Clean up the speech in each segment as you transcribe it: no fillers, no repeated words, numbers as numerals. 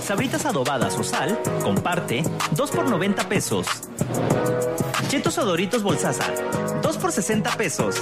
Sabritas adobadas o sal, comparte, 2 por 90 pesos. Chetos o Doritos Bolsaza, 2 por 60 pesos.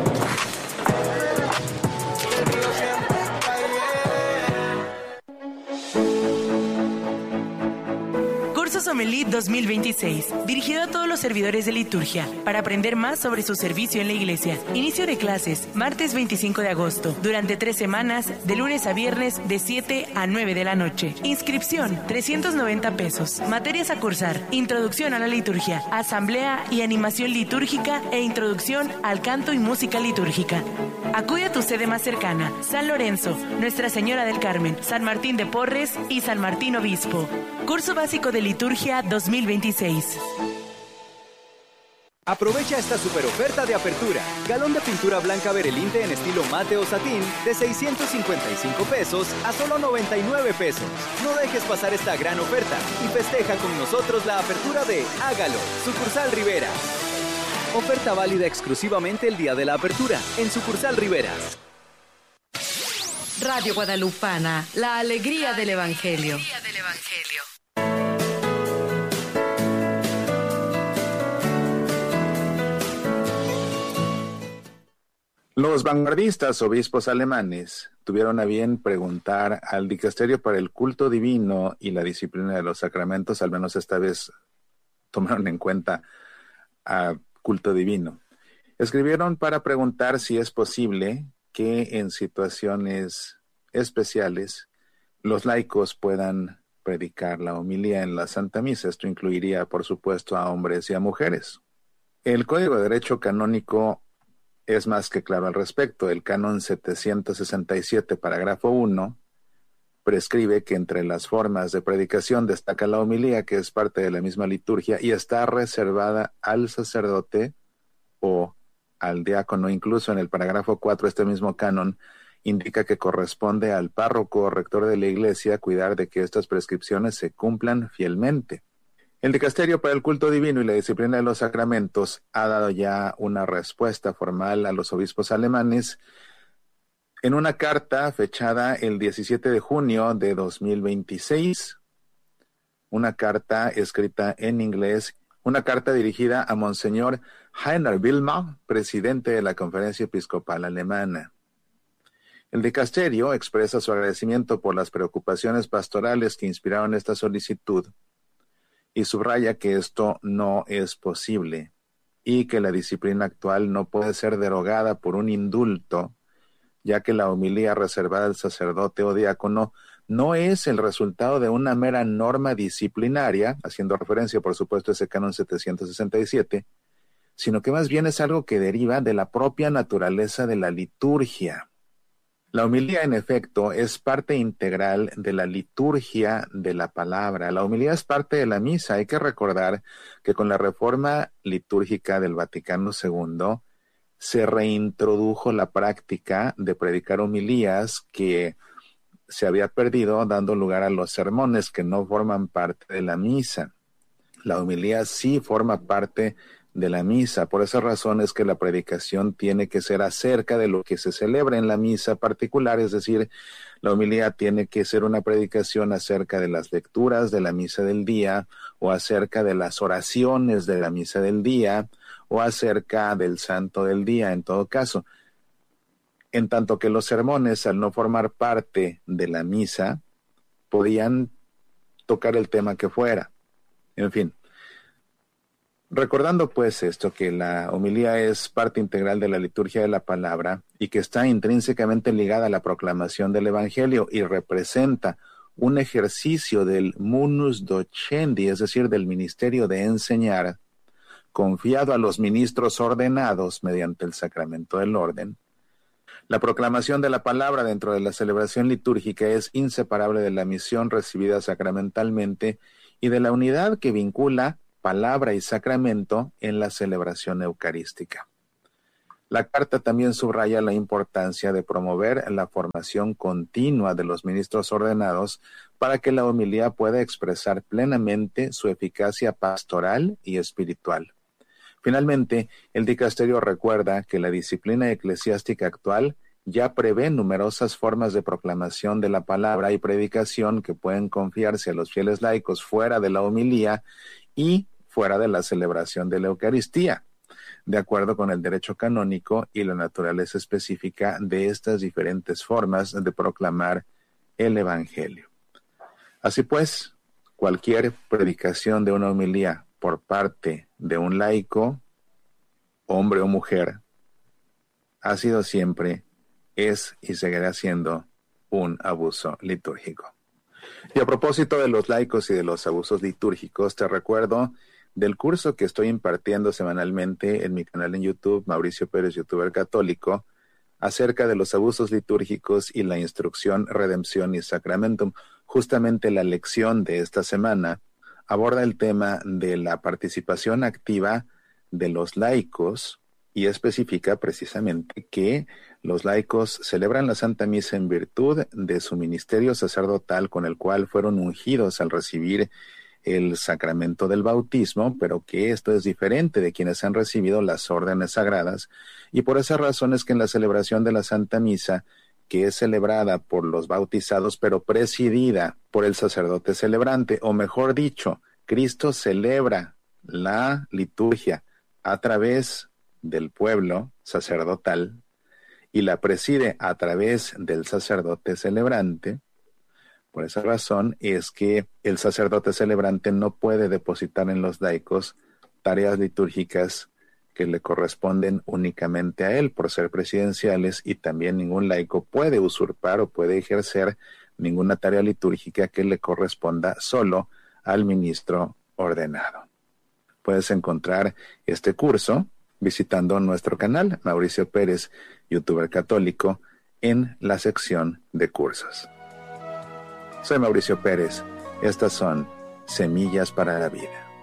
Curso Sommelier 2026, dirigido a todos los servidores de liturgia, para aprender más sobre su servicio en la iglesia. Inicio de clases, martes 25 de agosto, durante 3 semanas, de lunes a viernes, de 7 a 9 de la noche. Inscripción, 390 pesos. Materias a cursar, introducción a la liturgia, asamblea y animación litúrgica e introducción al canto y música litúrgica. Acude a tu sede más cercana, San Lorenzo, Nuestra Señora del Carmen, San Martín de Porres y San Martín Obispo. Curso básico de liturgia 2026. Aprovecha esta super oferta de apertura. Galón de pintura blanca Berelinte en estilo mate o satín de 655 pesos a solo 99 pesos. No dejes pasar esta gran oferta y festeja con nosotros la apertura de Hágalo, sucursal Rivera. Oferta válida exclusivamente el día de la apertura en sucursal Rivera. Radio Guadalupana, la alegría del Evangelio. Los vanguardistas obispos alemanes tuvieron a bien preguntar al Dicasterio para el Culto Divino y la Disciplina de los Sacramentos, al menos esta vez tomaron en cuenta a culto divino. Escribieron para preguntar si es posible que en situaciones especiales los laicos puedan predicar la homilía en la Santa Misa. Esto incluiría, por supuesto, a hombres y a mujeres. El Código de Derecho Canónico es más que claro al respecto. El Canon 767, parágrafo 1, prescribe que entre las formas de predicación destaca la homilía, que es parte de la misma liturgia y está reservada al sacerdote o al diácono. Incluso en el parágrafo 4, este mismo canon indica que corresponde al párroco o rector de la iglesia cuidar de que estas prescripciones se cumplan fielmente. El Dicasterio para el Culto Divino y la Disciplina de los Sacramentos ha dado ya una respuesta formal a los obispos alemanes en una carta fechada el 17 de junio de 2026, una carta escrita en inglés, una carta dirigida a Monseñor Heiner Wilmer, presidente de la Conferencia Episcopal Alemana. El dicasterio expresa su agradecimiento por las preocupaciones pastorales que inspiraron esta solicitud y subraya que esto no es posible y que la disciplina actual no puede ser derogada por un indulto, ya que la homilía reservada al sacerdote o diácono no es el resultado de una mera norma disciplinaria, haciendo referencia, por supuesto, a ese Canon 767, sino que más bien es algo que deriva de la propia naturaleza de la liturgia. La homilía, en efecto, es parte integral de la liturgia de la palabra. La homilía es parte de la misa. Hay que recordar que con la reforma litúrgica del Vaticano II se reintrodujo la práctica de predicar homilías que se había perdido, dando lugar a los sermones que no forman parte de la misa. La homilía sí forma parte de la misa. Por esa razón es que la predicación tiene que ser acerca de lo que se celebra en la misa particular, es decir, la homilía tiene que ser una predicación acerca de las lecturas de la misa del día, o acerca de las oraciones de la misa del día, o acerca del santo del día, en todo caso. En tanto que los sermones, al no formar parte de la misa, podían tocar el tema que fuera. En fin. Recordando pues esto, que la homilía es parte integral de la liturgia de la palabra y que está intrínsecamente ligada a la proclamación del Evangelio y representa un ejercicio del munus docendi, es decir, del ministerio de enseñar, confiado a los ministros ordenados mediante el sacramento del orden. La proclamación de la palabra dentro de la celebración litúrgica es inseparable de la misión recibida sacramentalmente y de la unidad que vincula palabra y sacramento en la celebración eucarística. La carta también subraya la importancia de promover la formación continua de los ministros ordenados para que la homilía pueda expresar plenamente su eficacia pastoral y espiritual. Finalmente, el dicasterio recuerda que la disciplina eclesiástica actual ya prevé numerosas formas de proclamación de la palabra y predicación que pueden confiarse a los fieles laicos fuera de la homilía y fuera de la celebración de la Eucaristía, de acuerdo con el derecho canónico y la naturaleza específica de estas diferentes formas de proclamar el Evangelio. Así pues, cualquier predicación de una homilía por parte de un laico, hombre o mujer, ha sido siempre, es y seguirá siendo un abuso litúrgico. Y a propósito de los laicos y de los abusos litúrgicos, te recuerdo del curso que estoy impartiendo semanalmente en mi canal en YouTube, Mauricio Pérez, youtuber católico, acerca de los abusos litúrgicos y la instrucción, redención y sacramentum. Justamente la lección de esta semana aborda el tema de la participación activa de los laicos y especifica precisamente que los laicos celebran la Santa Misa en virtud de su ministerio sacerdotal con el cual fueron ungidos al recibir el sacramento del bautismo, pero que esto es diferente de quienes han recibido las órdenes sagradas, y por esa razón es que en la celebración de la Santa Misa, que es celebrada por los bautizados, pero presidida por el sacerdote celebrante, o mejor dicho, Cristo celebra la liturgia a través del pueblo sacerdotal y la preside a través del sacerdote celebrante. Por esa razón es que el sacerdote celebrante no puede depositar en los laicos tareas litúrgicas que le corresponden únicamente a él por ser presidenciales, y también ningún laico puede usurpar o puede ejercer ninguna tarea litúrgica que le corresponda solo al ministro ordenado. Puedes encontrar este curso visitando nuestro canal, Mauricio Pérez, youtuber católico, en la sección de cursos. Soy Mauricio Pérez. Estas son Semillas para la Vida.